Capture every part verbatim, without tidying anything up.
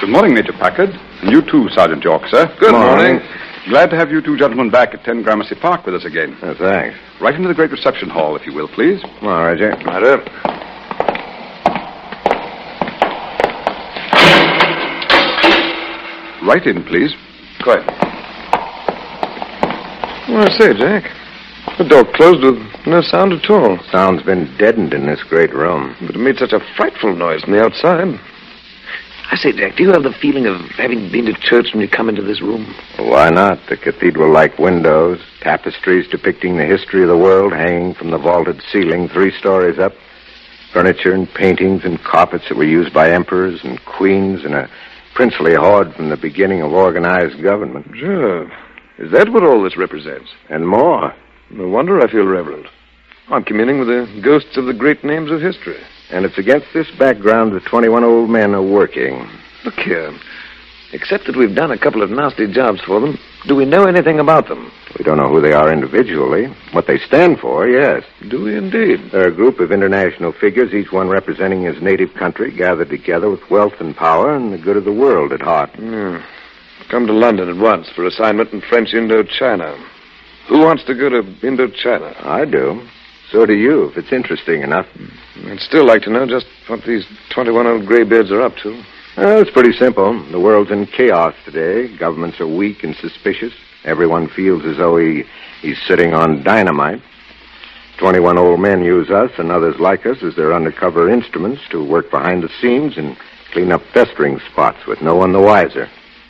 Good morning, Major Packard. And you too, Sergeant York, sir. Good morning. morning. Glad to have you two gentlemen back at ten Gramercy Park with us again. Oh, thanks. Right into the great reception hall, if you will, please. Come on, Roger. Matter. Right in, please. Quiet. Well, I say, Jack. The door closed with no sound at all. Sound's been deadened in this great room. But it made such a frightful noise from the outside. I say, Jack, do you have the feeling of having been to church when you come into this room? Why not? The cathedral-like windows, tapestries depicting the history of the world hanging from the vaulted ceiling three stories up, furniture and paintings and carpets that were used by emperors and queens, and a princely horde from the beginning of organized government. Sure. Is that what all this represents? And more. No wonder I feel reverent. I'm communing with the ghosts of the great names of history. And it's against this background that twenty-one old men are working. Look here. Except that we've done a couple of nasty jobs for them, do we know anything about them? We don't know who they are individually. What they stand for, yes. Do we indeed? They're a group of international figures, each one representing his native country, gathered together with wealth and power and the good of the world at heart. Yeah. Come to London at once for assignment in French Indochina. Who wants to go to Indochina? I do. So do you, if it's interesting enough. I'd still like to know just what these twenty-one old graybeards are up to. Well, it's pretty simple. The world's in chaos today. Governments are weak and suspicious. Everyone feels as though he, he's sitting on dynamite. Twenty-one old men use us and others like us as their undercover instruments to work behind the scenes and clean up festering spots with no one the wiser.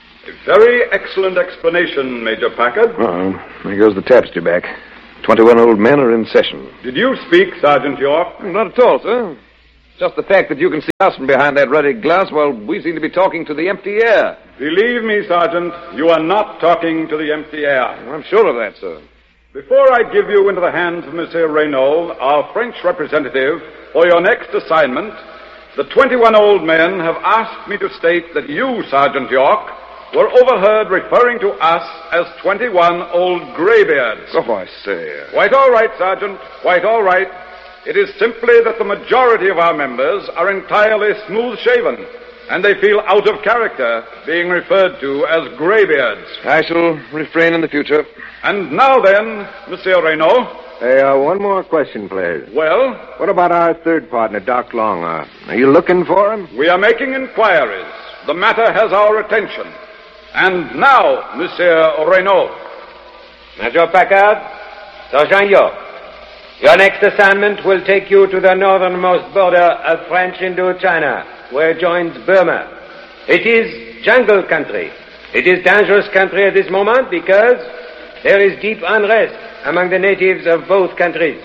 A very excellent explanation, Major Packard. Uh-oh. There goes the tapestry back. Twenty-one old men are in session. Did you speak, Sergeant York? Not at all, sir. Just the fact that you can see us from behind that ruddy glass while we seem to be talking to the empty air. Believe me, Sergeant, you are not talking to the empty air. I'm sure of that, sir. Before I give you into the hands of Monsieur Renault, our French representative, for your next assignment, the twenty-one old men have asked me to state that you, Sergeant York, were overheard referring to us as twenty-one old graybeards. Oh, I say. Uh... Quite all right, Sergeant. Quite all right. It is simply that the majority of our members are entirely smooth-shaven, and they feel out of character being referred to as graybeards. I shall refrain in the future. And now then, Monsieur Renault. Hey, uh, one more question, please. Well? What about our third partner, Doc Long? Uh, are you looking for him? We are making inquiries. The matter has our attention. And now, Monsieur Renault. Major Packard, Sergeant York, your next assignment will take you to the northernmost border of French Indochina, where it joins Burma. It is jungle country. It is dangerous country at this moment because there is deep unrest among the natives of both countries.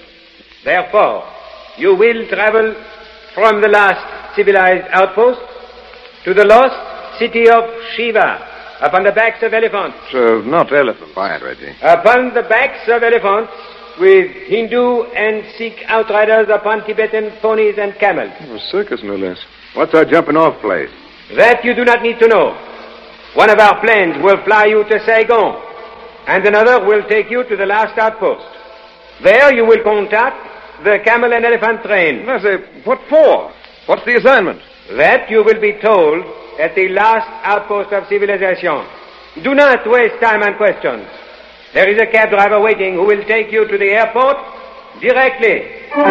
Therefore, you will travel from the last civilized outpost to the lost city of Shiva upon the backs of elephants. So, not elephants. Quiet, Reggie. Upon the backs of elephants with Hindu and Sikh outriders upon Tibetan ponies and camels. Oh, a circus, no less. What's our jumping-off place? That you do not need to know. One of our planes will fly you to Saigon, and another will take you to the last outpost. There you will contact the camel and elephant train. I say, what for? What's the assignment? That you will be told at the last outpost of civilization. Do not waste time on questions. There is a cab driver waiting who will take you to the airport directly.